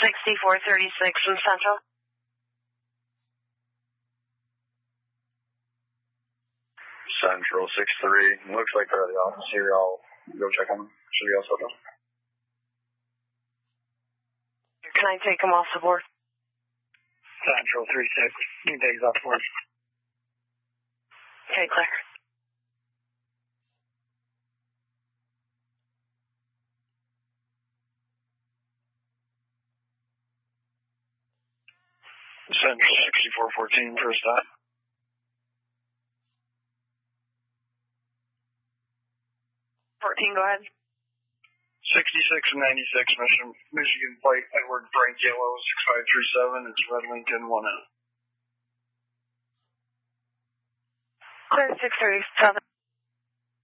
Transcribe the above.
6436 from Central. Central 6-3. Looks like they're at the office here. I'll go check on them. Should be all set up. Can I take them off the board? Central 3-6. He takes off the board. Okay, clear. Central 6414 first stop. 14, go ahead. 66 and 96, Michigan Flight Edward Frank Yellow 6537. It's Red Lincoln 1 out. Clear 637.